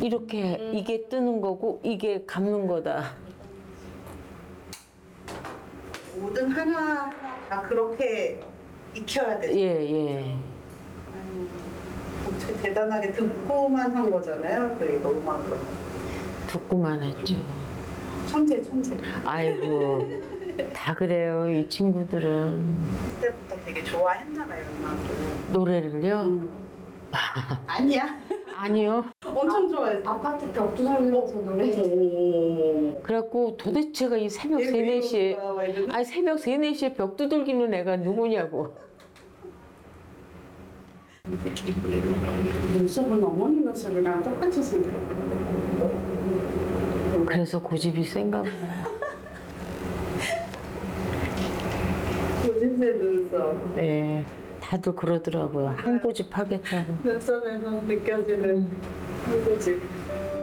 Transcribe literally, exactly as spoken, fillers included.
이렇게 음. 이게 뜨는 거고 이게 감는 거다. 모든 하나 다 그렇게 익혀야 돼. 예, 예. 어떻게 대단하게 듣고만 한 거잖아요. 그 이거만큼. 듣고만 했죠. 천재 천재. 아이고, 다 그래요, 이 친구들은. 그때부터 되게 좋아했나 봐요, 음악을. 노래를요? 음. 아니야. 아니요. 엄청 좋아했어. 아파트 벽도 살면서 노래. 그래갖고 도대체가 이 새벽 세, 네 시에, 아니, 새벽 세, 네 시에 벽 두들기는 애가 누구냐고. 눈썹은 어머니 눈썹이랑 똑같이 생겼어. 그래서 고집이 센가 봐요. 고집세 눈썹. 네. 다들 그러더라고요. 한 고집 하겠다고. 눈썹에서 느껴지는 한 고집.